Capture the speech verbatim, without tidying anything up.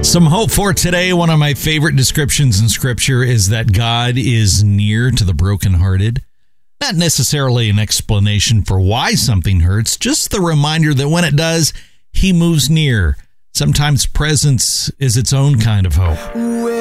Some hope for today. One of my favorite descriptions in Scripture is that God is near to the brokenhearted. Not necessarily an explanation for why something hurts, just the reminder that when it does, He moves near. Sometimes presence is its own kind of hope.